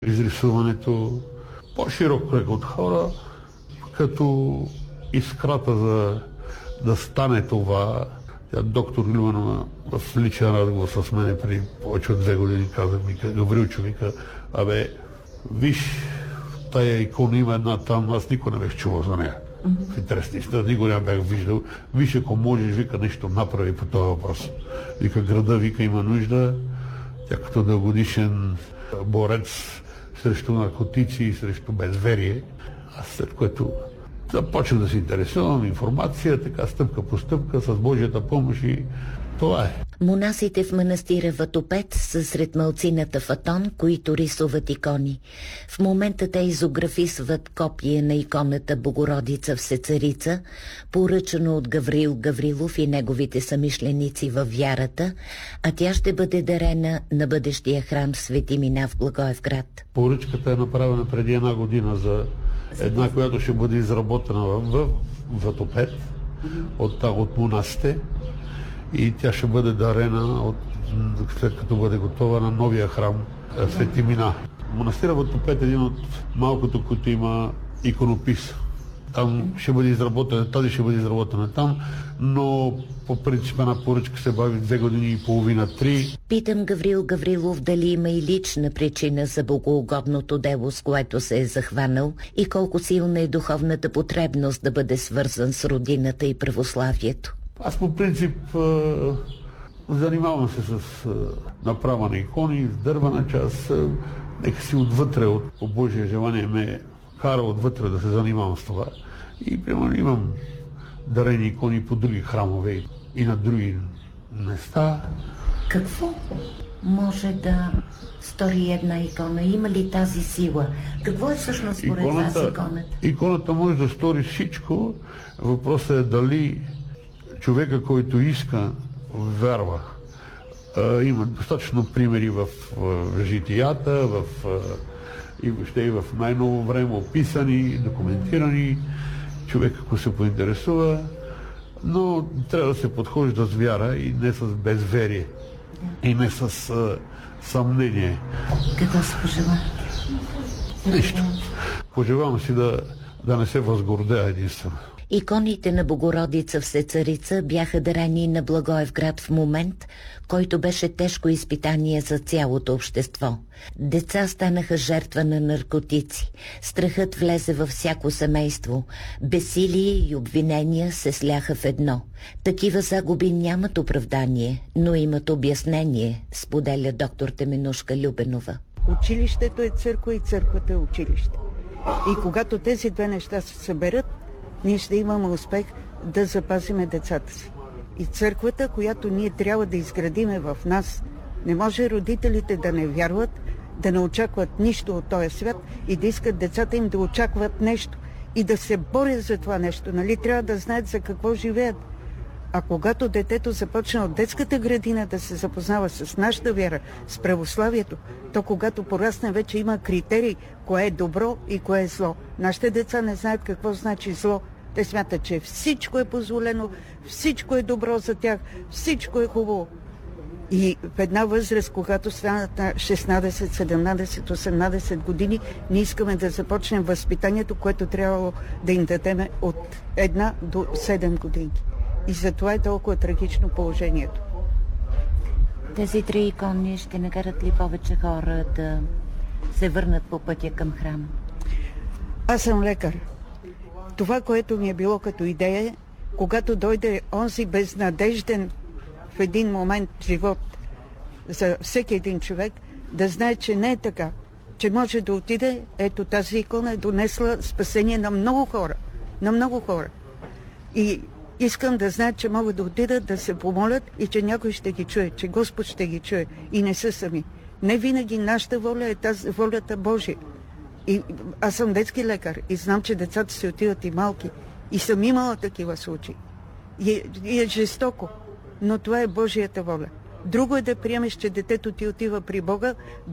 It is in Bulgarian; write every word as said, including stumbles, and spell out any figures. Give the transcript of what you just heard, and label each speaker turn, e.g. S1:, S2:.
S1: изрисуването, по-широк кръг от хора, като искрата за да стане това. Доктор Любенова в личен разговор с мен преди повече от две години каза ми, Гаврилчо, вика, абе, виж, тая икона има една там, аз никой не бях чувал за нея. В интерес на истина, никога не бях виждал. Виж, ако можеш, вика, нещо направи по този въпрос. Вика, града, вика, има нужда. Тя като дългогодишен борец срещу наркотици и срещу безверие. Аз след което започнах да се интересувам, информация, така стъпка по стъпка, с Божията помощ и това е.
S2: Монасите в манастира Ватопед са сред малцината в Атон, които рисуват икони. В момента те изографисват копие на иконата Богородица Всецарица, поръчано от Гаврил Гаврилов и неговите самишленици във вярата, а тя ще бъде дарена на бъдещия храм Свети Мина в Благоевград.
S1: Поръчката е направена преди една година за една, която ще бъде изработена в Ватопед от, от монасите. И тя ще бъде дарена, от, след като бъде готова, на новия храм Свети Мина. Монастира Ватопед е един от малкото, който има иконопис. Там ще бъде изработена, тази ще бъде изработена там, но по принцип една поръчка се бави две години и половина, три.
S2: Питам Гаврил Гаврилов дали има и лична причина за богоугодното дело, с което се е захванал, и колко силна е духовната потребност да бъде свързан с родината и православието.
S1: Аз по принцип занимавам се с направа на икони, с дървена част. Нека си отвътре, от, по Божие желание ме кара отвътре да се занимавам с това. И примерно имам дарени икони по други храмове и на други места.
S2: Какво може да стори една икона? Има ли тази сила? Какво е всъщност според вас иконата?
S1: Иконата може да стори всичко. Въпросът е дали човека, който иска, вярва. А, има достатъчно примери в, в житията, в, и въобще и в най-ново време описани, документирани. Човек, ако се поинтересува, но трябва да се подхожда с вяра и не с безверие, и не с а, съмнение.
S2: Какво се пожела?
S1: Нищо. Пожелавам си да, да не се възгордея единствено.
S2: Иконите на Богородица Всецарица бяха дарени на Благоевград в момент, който беше тежко изпитание за цялото общество. Деца станаха жертва на наркотици. Страхът влезе във всяко семейство. Бесилие и обвинения се сляха в едно. Такива загуби нямат оправдание, но имат обяснение, споделя доктор Теменушка Любенова.
S3: Училището е църква и църквата е училище. И когато тези две неща се съберат, ние ще имаме успех да запазиме децата си. И църквата, която ние трябва да изградиме в нас, не може родителите да не вярват, да не очакват нищо от този свят и да искат децата им да очакват нещо и да се борят за това нещо. Нали? Трябва да знаят за какво живеят. А когато детето започне от детската градина да се запознава с нашата вяра, с православието, то когато порасне вече има критерии, кое е добро и кое е зло. Нашите деца не знаят какво значи зло. Те смятат, че всичко е позволено, всичко е добро за тях, всичко е хубаво. И в една възраст, когато станат на шестнадесет, седемнадесет, осемнадесет години, ние искаме да започнем възпитанието, което трябвало да им дадем от една до седем години. И затова е толкова трагично положението.
S2: Тези три икони ще накарат ли повече хора да се върнат по пътя към храм?
S3: Аз съм лекар. Това, което ми е било като идея, когато дойде онзи безнадежден в един момент живот за всеки един човек, да знае, че не е така, че може да отиде, ето тази икона е донесла спасение на много хора, на много хора. И искам да знаят, че могат да отидат, да се помолят и че някой ще ги чуе, че Господ ще ги чуе и не са сами. Не винаги нашата воля е тази волята Божия. И аз съм детски лекар и знам, че децата си отиват и малки. И съм имала такива случаи. И е, и е жестоко, но това е Божията воля. Друго е да приемеш, че детето ти отива при Бога,